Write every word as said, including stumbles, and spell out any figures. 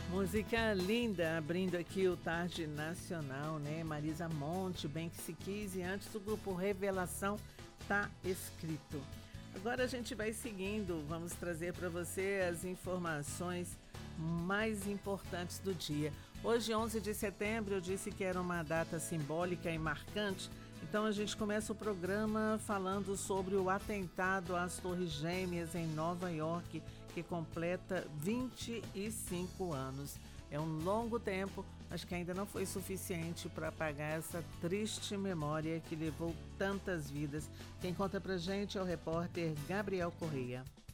Música linda, abrindo aqui o Tarde Nacional, né? Marisa Monte, Bem Que Se Quis, e antes do grupo Revelação, Tá Escrito. Agora a gente vai seguindo, vamos trazer para você as informações mais importantes do dia. Hoje, onze de setembro, eu disse que era uma data simbólica e marcante, então a gente começa o programa falando sobre o atentado às Torres Gêmeas em Nova York, que completa vinte e cinco anos. É um longo tempo, mas que ainda não foi suficiente para apagar essa triste memória que levou tantas vidas. Quem conta pra gente é o repórter Gabriel Correia.